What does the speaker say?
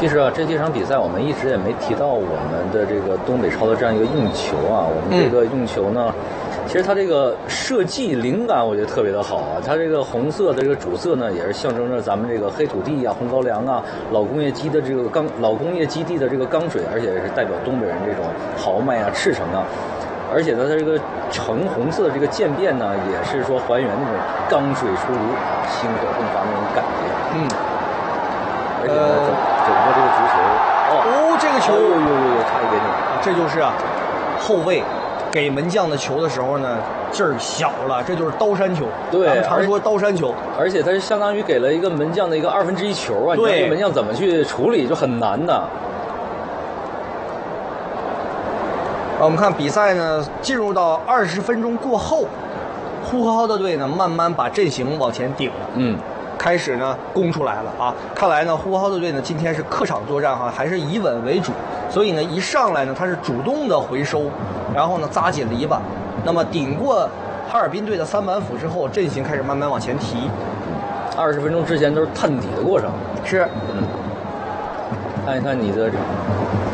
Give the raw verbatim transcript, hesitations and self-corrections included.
其实啊，这几场比赛我们一直也没提到我们的这个东北超的这样一个用球啊。我们这个用球呢，嗯、其实它这个设计灵感我觉得特别的好啊。它这个红色的这个主色呢，也是象征着咱们这个黑土地啊、红高粱啊、老工业基的这个钢老工业基地的这个钢水，而且是代表东北人这种豪迈啊、赤诚啊。而且呢，它这个橙红色的这个渐变呢，也是说还原那种钢水出炉啊、星火迸发那种感觉。 嗯。 而且呢，整整个这个足球， 哦，哦这个球， 呦呦呦，差一点点。 这就是啊，后卫给门将的球的时候呢，劲儿小了，这就是刀山球。 对， 咱们常说刀山球。 而且它是相当于给了一个门将的一个二分之一球啊， 对， 你门将怎么去处理就很难的。 我们看比赛呢，进入到二十分钟过后，呼和浩特队呢慢慢把阵型往前顶了， 嗯， 开始呢攻出来了啊。看来呢，呼和浩特队呢今天是客场作战哈，还是以稳为主，所以呢一上来呢他是主动的回收，然后呢扎紧篱笆，那么顶过哈尔滨队的三板斧之后，阵型开始慢慢往前提。 二十分钟之前都是探底的过程， 是， 嗯，看一看你的。